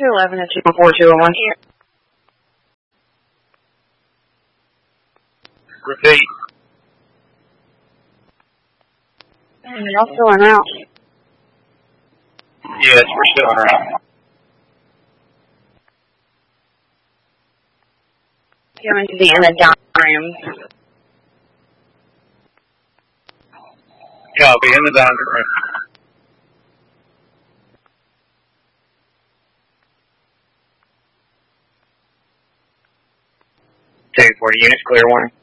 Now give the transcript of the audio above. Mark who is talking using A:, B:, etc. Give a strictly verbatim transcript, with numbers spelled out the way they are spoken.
A: two eleven and two four two one here.
B: Repeat.
A: And y'all filling out?
B: Yes, we're still around.
A: Going to be in the dining room.
B: Copy, in the dining room. Two forty units, clear warning.